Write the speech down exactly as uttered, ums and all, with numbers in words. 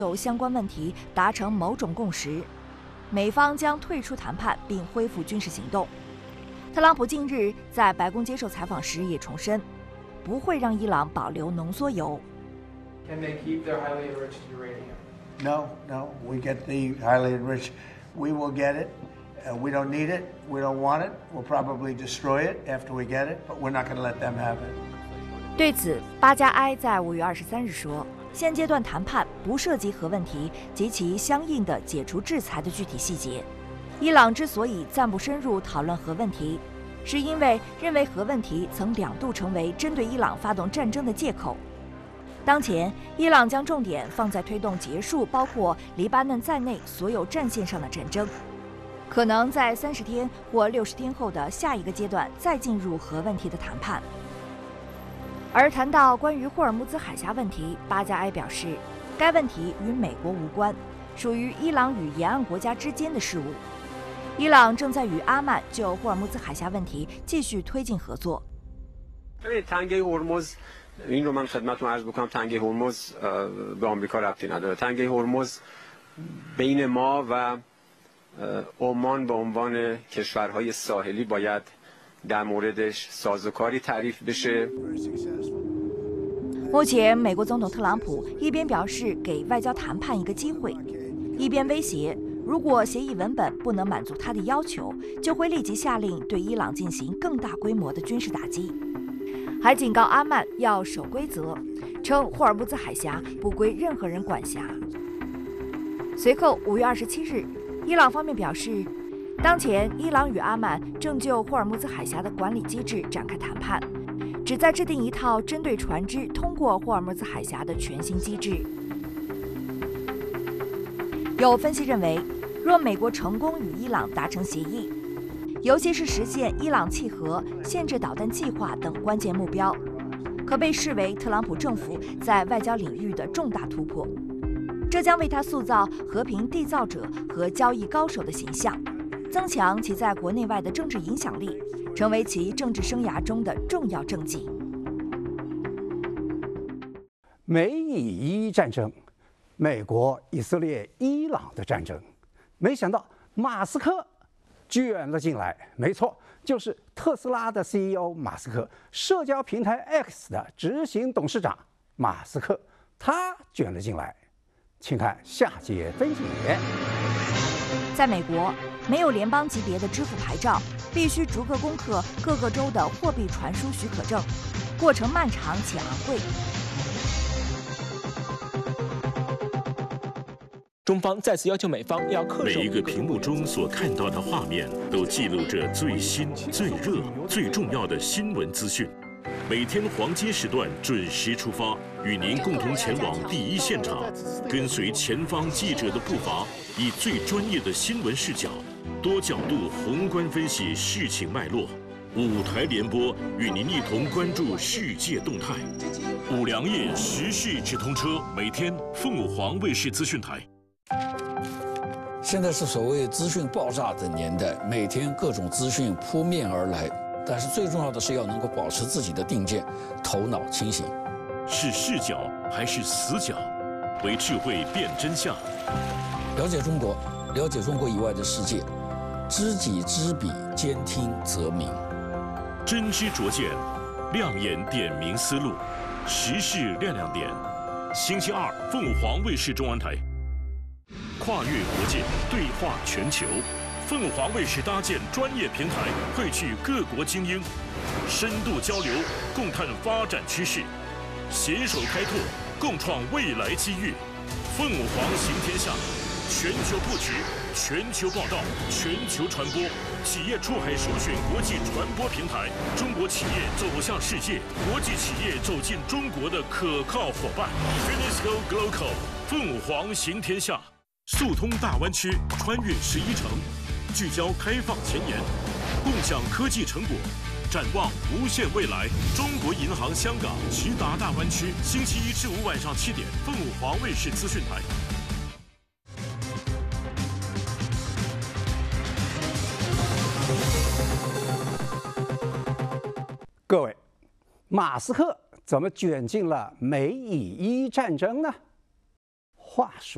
就相关问题达成某种共识，美方将退出谈判并恢复军事行动。特朗普近日在白宫接受采访时也重申，不会让伊朗保留浓缩铀。 Can they keep their highly enriched uranium? No, no. We get the highly enriched. We will get it. Uh, we don't need it. We don't want it. We'll probably destroy it after we get it, but we're not going to let them have it. 对此，巴加埃在五月二十三日说，现阶段谈判不涉及核问题及其相应的解除制裁的具体细节。伊朗之所以暂不深入讨论核问题，是因为认为核问题曾两度成为针对伊朗发动战争的借口。当前，伊朗将重点放在推动结束包括黎巴嫩在内所有战线上的战争，可能在三十天或六十天后的下一个阶段再进入核问题的谈判。而谈到关于霍尔木兹海峡问题，巴加埃表示，该问题与美国无关，属于伊朗与沿岸国家之间的事务。伊朗正在与阿曼就霍尔木兹海峡问题继续推进合作。 این رو من خدمتتون عرض بکنم تنگه هرمز به آمریکا ربطی نداره. تنگه هرمز بین ما و عمان به عنوان کشورهای ساحلی باید در موردش سازوکاری تعریف بشه. 目前，美国总统特朗普一边表示给外交谈判一个机会，一边威胁，如果协议文本不能满足他的要求，就会立即下令对伊朗进行更大规模的军事打击。 还警告阿曼要守规则，称霍尔木兹海峡不归任何人管辖。随后，五月二十七日，伊朗方面表示，当前伊朗与阿曼正就霍尔木兹海峡的管理机制展开谈判，旨在制定一套针对船只通过霍尔木兹海峡的全新机制。有分析认为，若美国成功与伊朗达成协议， 尤其是实现伊朗契合、限制导弹计划等关键目标，可被视为特朗普政府在外交领域的重大突破。这将为他塑造和平缔造者和交易高手的形象，增强其在国内外的政治影响力，成为其政治生涯中的重要政绩。 美以伊战争，美国、以色列、伊朗的战争，没想到马斯克 卷了进来，没错，就是特斯拉的 C E O 马斯克，社交平台 X 的执行董事长马斯克，他卷了进来。请看下节分解。 在美国，没有联邦级别的支付牌照，必须逐个攻克各个州的货币传输许可证，过程漫长且昂贵。 中方再次要求美方要恪守。 每一个屏幕中所看到的画面，都记录着最新、最热、最重要的新闻资讯。每天黄金时段准时出发，与您共同前往第一现场，跟随前方记者的步伐，以最专业的新闻视角，多角度宏观分析事情脉络。五台联播与您一同关注世界动态。五粮液时事直通车，每天凤凰卫视资讯台。 现在是所谓资讯爆炸的年代，每天各种资讯扑面而来，但是最重要的是要能够保持自己的定见，头脑清醒。 是视角还是死角？为智慧辨真相。 了解中国，了解中国以外的世界，知己知彼，兼听则明。 真知灼见，亮眼点明思路，时事亮亮点。星期二，凤凰卫视中文台。 跨越国界，对话全球，凤凰卫视搭建专业平台，汇聚各国精英，深度交流，共探发展趋势，携手开拓，共创未来机遇。凤凰行天下，全球布局，全球报道，全球传播，企业出海首选国际传播平台，中国企业走向世界，国际企业走进中国的可靠伙伴。Finisco Global， 凤凰行天下。 速通大湾区，穿越十一城，聚焦开放前沿，共享科技成果，展望无限未来。中国银行香港直达大湾区，星期一至五晚上七点，凤凰卫视资讯台。 各位，马斯克怎么卷进了美以伊战争呢？话说。